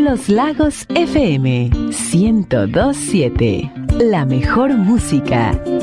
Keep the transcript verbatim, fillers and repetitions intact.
Los Lagos F M ciento dos punto siete. La mejor música